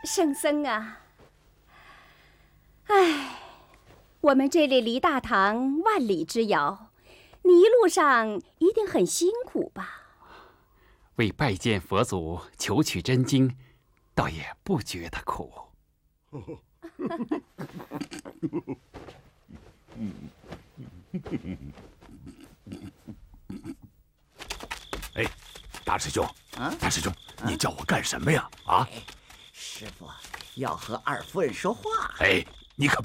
圣僧啊，唉，我们这里离大唐万里之遥，你一路上一定很辛苦吧？ 为拜见佛祖、求取真经，倒也不觉得苦。 哎，大师兄，大师兄，你叫我干什么呀？啊？ 师傅要和二夫人说话。 哎，你可